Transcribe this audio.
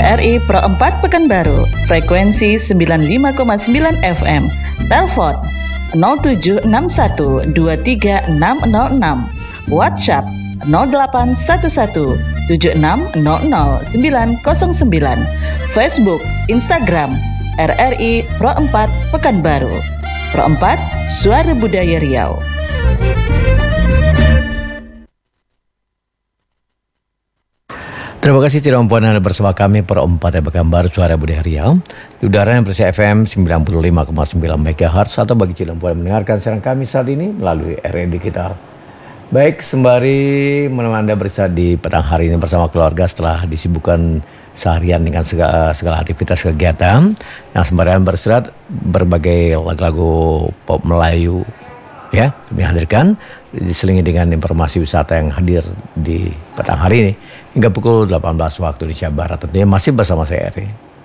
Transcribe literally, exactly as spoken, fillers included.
R I Pro empat Pekanbaru, frekuensi sembilan puluh lima koma sembilan F M. Telepon nol tujuh enam satu dua tiga enam nol enam. WhatsApp nol delapan satu satu tujuh enam nol nol sembilan nol sembilan. Facebook, Instagram R R I Pro empat Pekanbaru. Pro empat, Suara Budaya Riau. Terima kasih tidak mempunyai Anda bersama kami Pro empat Pekanbaru Suara Budaya Riau. Di udara yang bersih F M sembilan puluh lima koma sembilan MHz atau bagi tidak mempunyai mendengarkan siaran kami saat ini melalui R R I Digital. Baik, sembari menemani Anda beristirahat di petang hari ini bersama keluarga setelah disibukkan seharian dengan segala, segala aktivitas kegiatan. Nah, sembari Anda beristirahat, berbagai lagu-lagu pop Melayu ya kami hadirkan diselingi dengan informasi wisata yang hadir di petang hari ini hingga pukul delapan belas waktu Indonesia Barat. Tentunya masih bersama saya Eri.